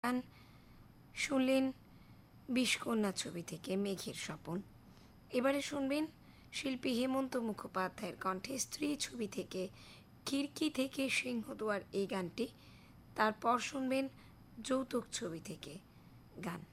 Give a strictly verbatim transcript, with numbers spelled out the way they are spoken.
গান শুনলেন বিষকন্যা ছবি থেকে মেঘের স্বপন। এবারে শুনবেন শিল্পী হেমন্ত মুখোপাধ্যায়ের কণ্ঠে স্ত্রী ছবি থেকে খিড়কি থেকে সিংহদুয়ার এই গানটি। তারপর শুনবেন যৌতুক ছবি থেকে গান।